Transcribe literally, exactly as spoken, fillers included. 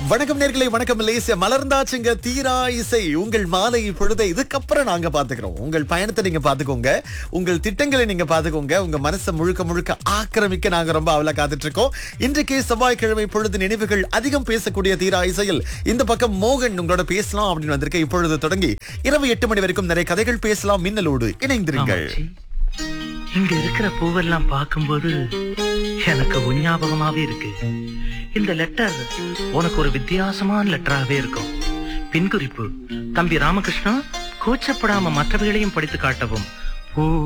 வணக்கம் நேர்களே, வணக்கம் மலேசியா. மலர்ந்தாச்சுங்க தீரா இசை. உங்கள் மாலை பொழுதை இதுக்கப்புறம் நாங்க பாத்துக்கிறோம். உங்கள் பயணத்தை நீங்க பாத்துக்கோங்க, உங்கள் திட்டங்களை நீங்க பாத்துக்கோங்க. உங்க மனசை முழுக்க முழுக்க ஆக்கிரமிக்க நாங்க ரொம்ப அவளா காத்துட்டு இருக்கோம். இன்றைக்கு செவ்வாய்க்கிழமை பொழுது நினைவுகள் அதிகம் பேசக்கூடிய தீரா இசையில் இந்த பக்கம் மோகன் உங்களோட பேசலாம் அப்படின்னு வந்திருக்க. இப்பொழுது தொடங்கி இரவு எட்டு மணி வரைக்கும் நிறைய கதைகள் பேசலாம். மின்னலோடு இணைந்திருங்கள். இங்க இருக்கிற பூவெல்லாம் பார்க்கும்போது எனக்கு உன் ஞாபகமாவே இருக்கு. இந்த லெட்டர் உனக்கு ஒரு வித்தியாசமான லெட்டராகவே இருக்கும். பின்குறிப்பு: தம்பி ராமகிருஷ்ணா, கூச்சப்படாம மற்றவைகளையும் படித்து காட்டவும். பூ